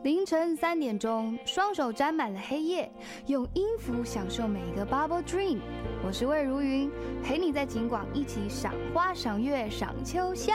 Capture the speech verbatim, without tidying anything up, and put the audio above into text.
凌晨三点钟，双手沾满了黑夜，用音符享受每个 Bubble Dream。我是魏如云，陪你在景广一起赏花、赏月、赏秋香。